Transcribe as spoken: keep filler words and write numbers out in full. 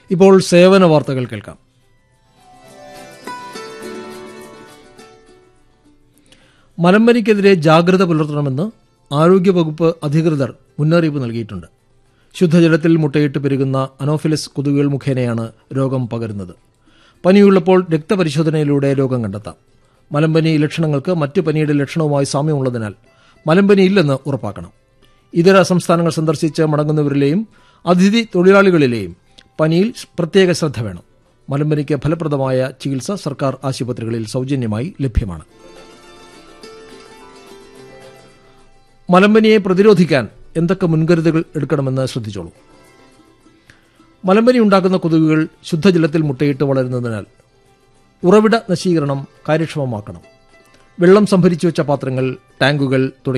ഇപ്പോൾ സേവന വാർത്തകൾ കേൾക്കാം. മലമ്പനിക്കെതിരെ ജാഗ്രത പുലർത്തണമെന്ന് ആരോഗ്യവകുപ്പ് അധികൃതർ മുന്നറിയിപ്പ് നൽകിയിട്ടുണ്ട്. ശുദ്ധജലത്തിൽ മുട്ടയിട്ട് പെരുകുന്ന അനോഫിലസ് കൊതുകുകൾ മുഖേനയാണ് രോഗം പകരുന്നത്. പനിയുള്ളപ്പോൾ രക്തപരിശോധനയിലൂടെ രോഗം കണ്ടെത്താം. മലമ്പനി ലക്ഷണങ്ങൾക്ക് മറ്റ് പനിയുടെ ലക്ഷണവുമായി സാമ്യമുള്ളതിനാൽ മലമ്പനിയില്ലെന്ന് ഉറപ്പാക്കണം. ഇതര സംസ്ഥാനങ്ങൾ സന്ദർശിച്ച് മടങ്ങുന്നവരിലെയും അതിഥി തൊഴിലാളികളിലെയും പനിയിൽ പ്രത്യേക ശ്രദ്ധ വേണം. മലമ്പനിക്ക് ഫലപ്രദമായ ചികിത്സ സർക്കാർ ആശുപത്രികളിൽ സൌജന്യമായി ലഭ്യമാണ്. മലമ്പനിയെ പ്രതിരോധിക്കാൻ എന്തൊക്കെ മുൻകരുതലുകൾ എടുക്കണമെന്ന് ശ്രദ്ധിച്ചോളൂ. മലമ്പനി ഉണ്ടാക്കുന്ന കൊതുകുകൾ ശുദ്ധജലത്തിൽ മുട്ടയിട്ട് വളരുന്നതിനാൽ ഉറവിട നശീകരണം കാര്യക്ഷമമാക്കണം. വെള്ളം സംഭരിച്ചു വെച്ച പാത്രങ്ങൾ, ടാങ്കുകൾ തുടങ്ങി